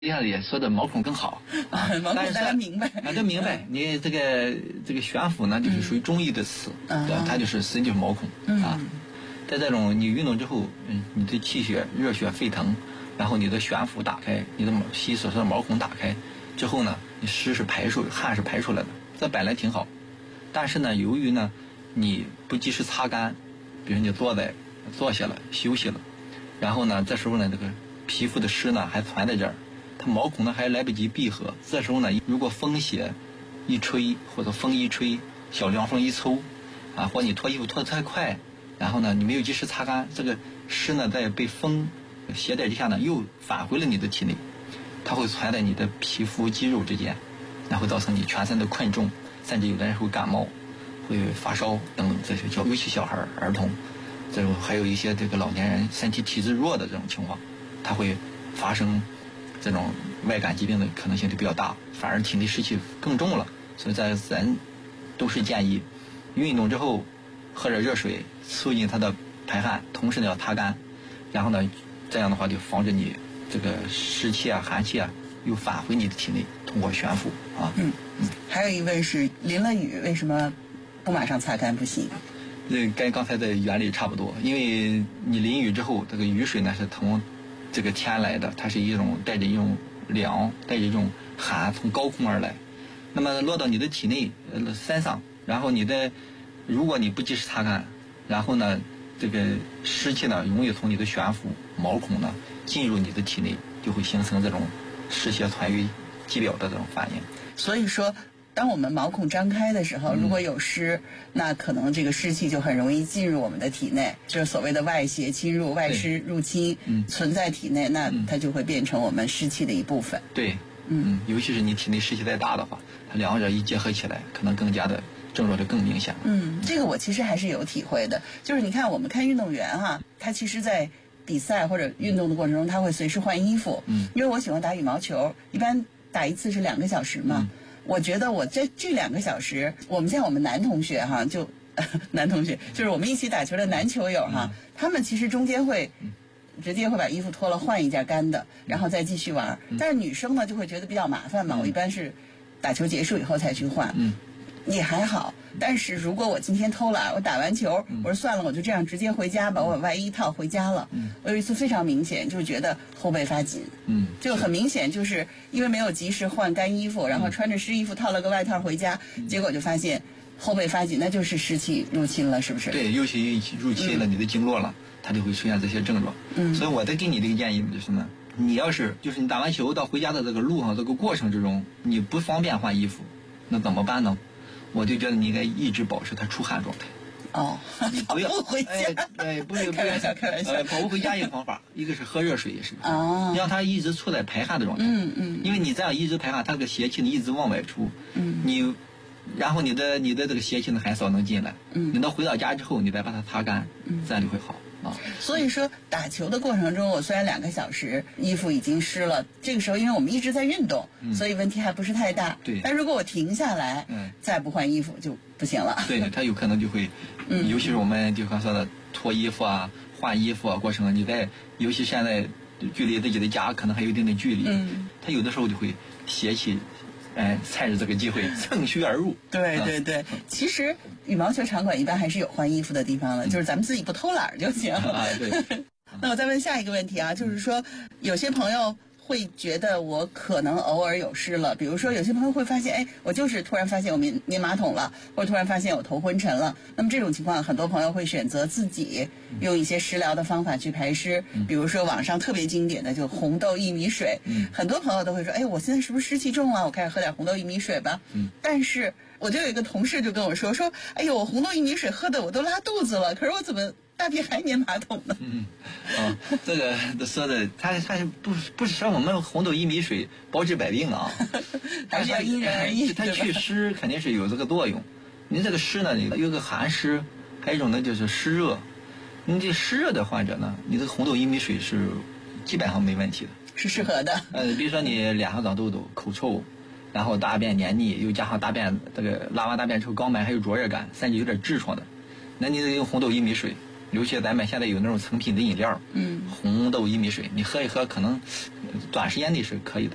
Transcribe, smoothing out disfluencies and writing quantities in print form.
这样也说的毛孔更好啊， 毛孔大家明白啊，都明白。你这个悬浮呢，就是属于中医的词，对，它就是实际就是毛孔啊。在这种你运动之后，你的气血热血沸腾，然后你的悬浮打开，你的膝所说的毛孔打开之后呢，你湿是排出，汗是排出来的，这本来挺好。但是呢，由于呢你不及时擦干，比如你坐下了休息了，然后呢这时候呢这个皮肤的湿呢还存在这儿，它毛孔呢还来不及闭合，这时候呢如果风邪一吹或者风一吹，小凉风一抽啊，或你脱衣服脱得太快，然后呢你没有及时擦干，这个湿呢在被风携带之下呢又返回了你的体内，它会存在你的皮肤肌肉之间，然后造成你全身的困重，甚至有的人会感冒，会发烧等等这些，尤其小孩儿童，这种还有一些这个老年人身体体质弱的这种情况，它会发生这种外感疾病的可能性就比较大，反而体内湿气更重了。所以咱都是建议运动之后喝点热水，促进它的排汗，同时呢要擦干，然后呢这样的话就防止你这个湿气啊寒气啊又返回你的体内，通过悬浮啊。 还有一问是淋了雨为什么不马上擦干不行？ 那跟刚才的原理差不多，因为你淋雨之后，这个雨水呢是从这个天来的，它是一种带着一种凉，带着一种寒，从高空而来，那么落到你的体内身上，然后如果你不及时擦干，然后呢这个湿气呢容易从你的悬浮毛孔呢进入你的体内，就会形成这种湿邪存于肌表的这种反应。 所以说当我们毛孔张开的时候，如果有湿，那可能这个湿气就很容易进入我们的体内，就是所谓的外邪侵入、外湿入侵，存在体内，那它就会变成我们湿气的一部分。 对，尤其是你体内湿气再大的话，它两者一结合起来，可能更加的症状就更明显。 这个我其实还是有体会的，就是你看我们看运动员哈，他其实在比赛或者运动的过程中，他会随时换衣服。因为我喜欢打羽毛球，一般打一次是2个小时嘛。我觉得我这2个小时，我们男同学哈，男同学就是我们一起打球的男球友哈，他们其实中间会直接会把衣服脱了换一件干的，然后再继续玩。但是女生呢就会觉得比较麻烦嘛，我一般是打球结束以后才去换。也还好，但是如果我今天偷懒，我打完球，我说算了，我就这样直接回家，把我外衣套回家了。我有一次非常明显，就觉得后背发紧。就很明显，就是因为没有及时换干衣服，然后穿着湿衣服套了个外套回家，结果就发现后背发紧，那就是湿气入侵了，是不是？ 对，尤其入侵了你的经络了，它就会出现这些症状。所以我再给你这个建议就是呢，你要是就是你打完球到回家的这个路上这个过程之中，你不方便换衣服，那怎么办呢？我就觉得你应该一直保持它出汗状态。 你不要回家。 不是开玩笑。 跑步回家一个方法，一个是喝热水，也是你让它一直处在排汗的状态。因为你这样一直排汗，它这个邪气呢一直往外出。然后你的这个邪气呢很少能进来。你到回到家之后，你再把它擦干，这样就会好。 所以说打球的过程中，我虽然2个小时衣服已经湿了，这个时候因为我们一直在运动，所以问题还不是太大。 对。 但如果我停下来，再不换衣服就不行了。 对，它有可能就会，尤其是我们就刚说的脱衣服啊、换衣服啊过程，尤其现在距离自己的家可能还有一定的距离，它有的时候就会邪气。趁着这个机会趁虚而入。 对，其实羽毛球场馆一般还是有换衣服的地方的，就是咱们自己不偷懒就行。 对。 那我再问下一个问题啊，就是说有些朋友会觉得我可能偶尔有湿了，比如说有些朋友会发现，我就是突然发现我粘马桶了，或者突然发现我头昏沉了。那么这种情况，很多朋友会选择自己用一些食疗的方法去排湿，比如说网上特别经典的就红豆薏米水。很多朋友都会说，我现在是不是湿气重了？我开始喝点红豆薏米水吧。但是我就有一个同事就跟我说，哎呦，我红豆薏米水喝的我都拉肚子了，可是我怎么大便还粘马桶呢？ 这个说的，他不是说我们红豆薏米水包治百病啊， 还是要因人而异。 它祛湿肯定是有这个作用。你这个湿呢，有个寒湿，还有一种呢就是湿热。你这湿热的患者呢，你这个红豆薏米水是基本上没问题的， 是适合的。 比如说你脸上长痘痘、口臭，然后大便黏腻，又加上大便这个拉完大便之后肛门还有灼热感，甚至有点痔疮的，那你得用红豆薏米水。尤其咱们现在有那种成品的饮料，红豆薏米水，你喝一喝，可能短时间内是可以的。